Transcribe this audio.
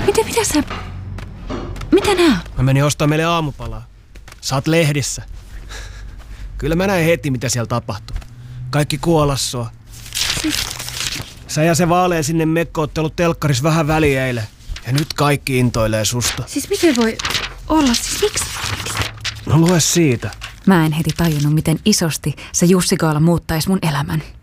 Mitä sä... Mitä nää? Mä menin ostamaan meille aamupalaa. Sä oot lehdissä. Kyllä mä näin heti, mitä siellä tapahtui. Kaikki kuolassua. Sä ja se Vaaleen sinne Mekko ootte ollut telkkaris vähän väliä eilen. Ja nyt kaikki intoilee susta. Siis miten voi olla? Siis miksi? No lue siitä. Mä en heti tajunnut, miten isosti se Jussi Gaala muuttaisi mun elämän.